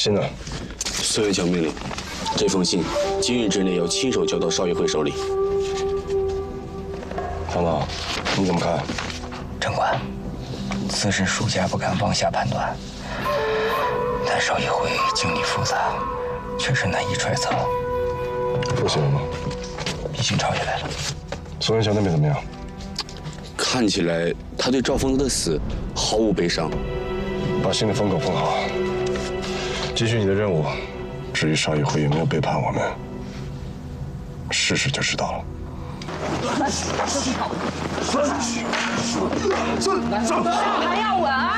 信呢？ 孙元强命令，这封信今日之内要亲手交到少议会手里。 唐导，你怎么看？ 长官，此事属下不敢妄下判断，但少议会经理复杂，确实难以揣测。 复习了吗？ 已经抄下来了。 孙元强那边怎么样？ 看起来他对赵丰德的死毫无悲伤。 把信的封口封好，继续你的任务。至于少议会有没有背叛我们，试试就知道了。 还要稳啊！